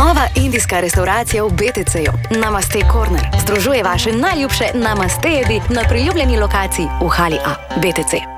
Nova indijska restauracija v BTC-ju, Namaste Corner, združuje vaše najljubše namaste jedi na priljubljeni lokaciji v hali A, BTC.